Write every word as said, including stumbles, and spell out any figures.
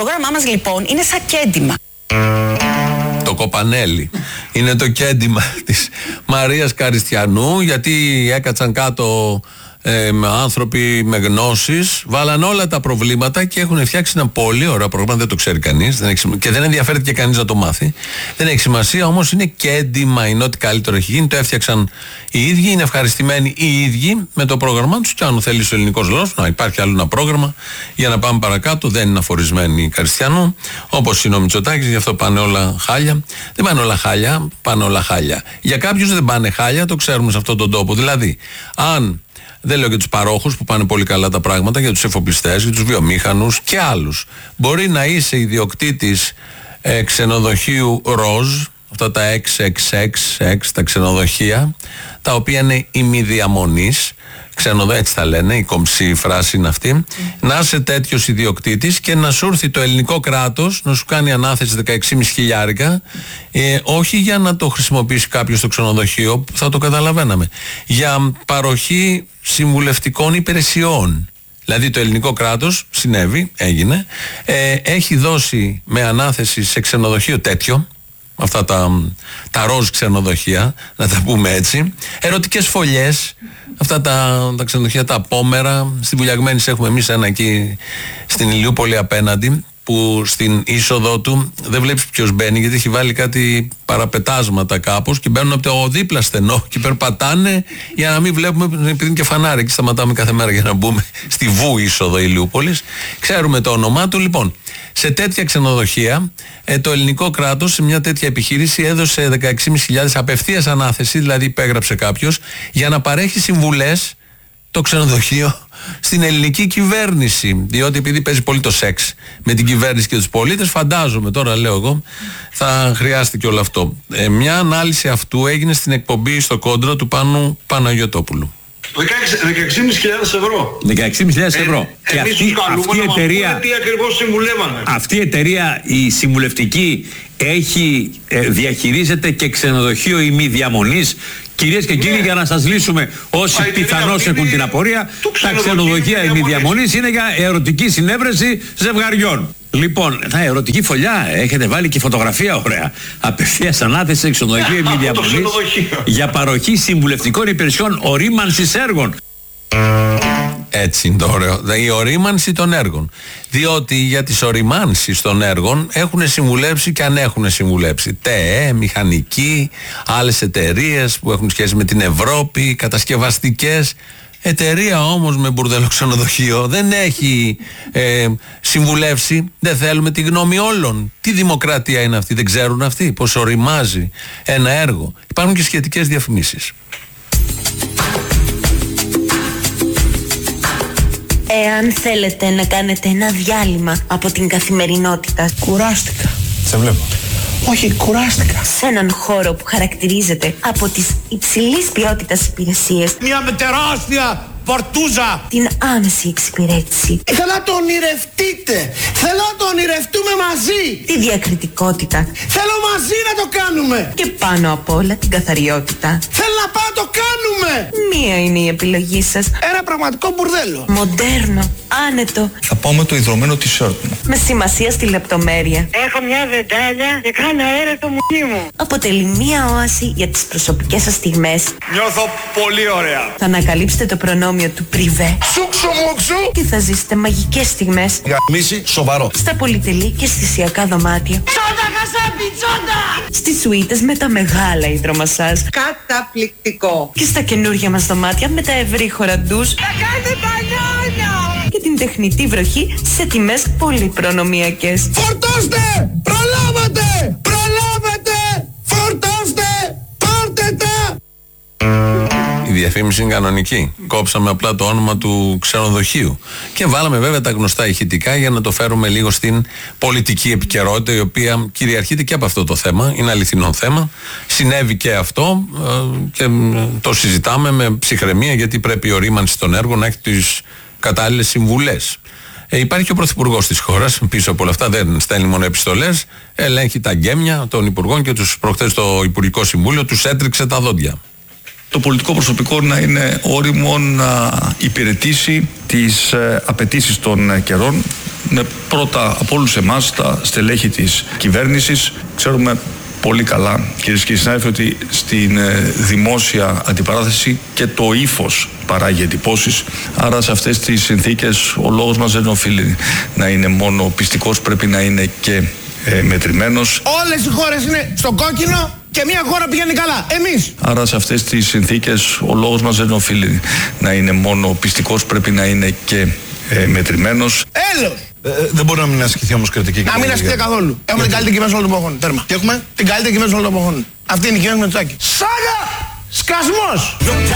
πρόγραμμά μας λοιπόν είναι σαν κέντημα. Το κοπανέλι είναι το κέντημα της Μαρίας Καριστιανού, γιατί έκατσαν κάτω ε, με άνθρωποι με γνώσεις, βάλαν όλα τα προβλήματα και έχουν φτιάξει ένα πολύ ωραίο πρόγραμμα. Δεν το ξέρει κανείς δεν έχει, και δεν ενδιαφέρεται και κανείς να το μάθει. Δεν έχει σημασία, όμως είναι κέντημα, είναι ό,τι καλύτερο έχει γίνει. Το έφτιαξαν οι ίδιοι, είναι ευχαριστημένοι οι ίδιοι με το πρόγραμμά τους. Και αν θέλει ο ελληνικός λαός να υπάρχει άλλο ένα πρόγραμμα για να πάμε παρακάτω, δεν είναι αφορισμένοι οι Καριστιανού, όπως είναι ο Μητσοτάκης, γι' αυτό πάνε όλα χάλια. Δεν πάνε όλα χάλια, πάνε όλα χάλια. Για κάποιους δεν πάνε χάλια, το ξέρουμε σε αυτόν τον τόπο. Δηλαδή, αν. Δεν λέω για τους παρόχους που πάνε πολύ καλά τα πράγματα, για τους εφοπλιστές, για τους βιομήχανους και άλλους. Μπορεί να είσαι ιδιοκτήτης ε, ξενοδοχείου ροζ, αυτά τα εξ εξ εξ εξ, τα ξενοδοχεία, τα οποία είναι ημιδιαμονής, ξενοδο, έτσι τα λένε, η κομψή φράση είναι αυτή, mm. να είσαι τέτοιος ιδιοκτήτης και να σου έρθει το ελληνικό κράτος να σου κάνει ανάθεση δεκαέξι χιλιάδες χιλιάρικα, ε, όχι για να το χρησιμοποιήσει κάποιος στο ξενοδοχείο, που θα το καταλαβαίναμε, για παροχή συμβουλευτικών υπηρεσιών. Δηλαδή το ελληνικό κράτος, συνέβη, έγινε, ε, έχει δώσει με ανάθεση σε ξενοδοχείο τέτοιο, αυτά τα, τα ροζ ξενοδοχεία, να τα πούμε έτσι, ερωτικές φωλιές, αυτά τα, τα ξενοδοχεία τα απόμερα. Στην Βουλιαγμένης έχουμε εμείς ένα εκεί στην Ηλιούπολη απέναντι, που στην είσοδο του δεν βλέπεις ποιος μπαίνει, γιατί έχει βάλει κάτι παραπετάσματα κάπως και μπαίνουν από το δίπλα στενό και περπατάνε για να μην βλέπουμε, επειδή είναι και φανάρι, εκεί σταματάμε κάθε μέρα για να μπούμε στη Βου είσοδο Ηλιούπολης. Ξέρουμε το όνομά του. Λοιπόν, σε τέτοια ξενοδοχεία ε, το ελληνικό κράτος σε μια τέτοια επιχείρηση έδωσε δεκαέξι χιλιάδες πεντακόσιες απευθείας ανάθεση, δηλαδή υπέγραψε κάποιος για να παρέχει συμβουλές το ξενοδοχείο στην ελληνική κυβέρνηση. Διότι επειδή παίζει πολύ το σεξ με την κυβέρνηση και τους πολίτες, φαντάζομαι, τώρα λέω εγώ, θα χρειάστηκε όλο αυτό. Ε, μια ανάλυση αυτού έγινε στην εκπομπή στο Κόντρα του Πάνου Παναγιωτόπουλου. δεκαέξι χιλιάδες ευρώ. δεκαέξι χιλιάδες ευρώ. Ε, και αυτή, αυτή, η εταιρεία, τι ακριβώς συμβουλεύανε. Αυτή η εταιρεία, η συμβουλευτική, έχει, ε, διαχειρίζεται και ξενοδοχείο ημιδιαμονής. Κυρίες και κύριοι, για να σας λύσουμε όσοι πιθανώς έχουν την απορία, τα ξενοδοχεία ημιδιαμονής είναι για ερωτική συνέβρεση ζευγαριών. Λοιπόν, τα ερωτική φωλιά, έχετε βάλει και φωτογραφία ωραία. Απευθείας ανάθεση σε ξενοδοχείο ημιδιαμονής για παροχή συμβουλευτικών υπηρεσιών ορίμανσης έργων. Έτσι είναι το ωραίο. Η ορίμανση των έργων. Διότι για τις οριμάνσεις των έργων έχουν συμβουλέψει και αν έχουν συμβουλέψει ΤΕΕ, μηχανικοί, άλλες εταιρείες που έχουν σχέση με την Ευρώπη, κατασκευαστικές. Εταιρεία όμως με μπουρδέλο ξενοδοχείο δεν έχει ε, συμβουλεύσει. Δεν θέλουμε τη γνώμη όλων. Τι δημοκρατία είναι αυτή, δεν ξέρουν αυτοί πώς οριμάζει ένα έργο. Υπάρχουν και σχετικές διαφημίσεις. Εάν θέλετε να κάνετε ένα διάλειμμα από την καθημερινότητα. Κουράστηκα. Σε βλέπω. Όχι, κουράστηκα. Σε έναν χώρο που χαρακτηρίζεται από τις υψηλής ποιότητας υπηρεσίες. Μια με τεράστια πορτούζα. Την άμεση εξυπηρέτηση. Θέλω να το ονειρευτείτε. Θέλω να το ονειρευτούμε μαζί. Τη διακριτικότητα. Θέλω μαζί να το κάνουμε. Και πάνω απ' όλα την καθαριότητα. Θέλω να πάω να το κάνουμε. Μία είναι η επιλογή σας. Ένα πραγματικό μπουρδέλο. Μοντέρνο, άνετο. Θα πάω με το ιδρωμένο t-shirt μου. Με σημασία στη λεπτομέρεια. Έχω μια βεντάλια και κάνω αέρα το μουνί μου. Αποτελεί μία όαση για τις προσωπικές σας στιγμές. Νιώθω πολύ ωραία. Θα ανακαλύψετε το προνόμιο του πριβέ. Σούξου μουξου. Και θα ζήσετε μαγικές στιγμές. Για μίση σοβαρό. Στα πολυτελή και αισθησιακά δωμάτια. Τσόντα χασάπι, τσόντα! Στις σουίτες με τα μεγάλα υδρομασάζ. Καταπληκτικό. Και στα καινούργια μας δωμάτια με τα ευρύχωρα ντους. Θα κάνετε μπανάνα! Και την τεχνητή βροχή σε τιμές πολύ προνομιακές. Φορτώστε! Προλάβατε! Προλάβατε! Φορτώστε! Πάρτε τα! Η διαφήμιση είναι κανονική. Κόψαμε απλά το όνομα του ξενοδοχείου. Και βάλαμε βέβαια τα γνωστά ηχητικά για να το φέρουμε λίγο στην πολιτική επικαιρότητα, η οποία κυριαρχείται και από αυτό το θέμα. Είναι αληθινό θέμα. Συνέβη και αυτό και το συζητάμε με ψυχραιμία, γιατί πρέπει η ορίμανση των έργων να έχει τις κατάλληλες συμβουλές. Ε, υπάρχει και ο πρωθυπουργός της χώρας πίσω από όλα αυτά, δεν στέλνει μόνο επιστολές, ελέγχει τα γκέμια των υπουργών και τους προχθές το Υπουργικό Συμβούλιο τους έτριξε τα δόντια. Το πολιτικό προσωπικό να είναι όριμο να υπηρετήσει τις ε, απαιτήσεις των ε, καιρών, είναι πρώτα από όλους εμάς τα στελέχη της κυβέρνησης. Ξέρουμε πολύ καλά, κυρίες και συνάδελφοι, ότι στην ε, δημόσια αντιπαράθεση και το ύφος παράγει εντυπώσεις. Άρα σε αυτές τις συνθήκες ο λόγος μας δεν οφείλει να είναι μόνο πιστικός, πρέπει να είναι και ε, μετρημένος. Όλες οι χώρες είναι στο κόκκινο και μια χώρα πηγαίνει καλά. Εμείς. Άρα σε αυτές τις συνθήκες ο λόγος μας δεν οφείλει να είναι μόνο πιστικός, πρέπει να είναι και ε, μετρημένος. Έλεος. Ε, δεν μπορεί να μην ασκηθεί όμως κριτική. Να μην ασκηθεί καθόλου. Έχουμε την καλύτερη κυβέρνηση όλων των εποχών. Τέρμα. Τι έχουμε? Την καλύτερη κυβέρνηση όλων των εποχών. Αυτή είναι η κυβέρνηση Μητσοτάκη. Σάγα! Σκασμός!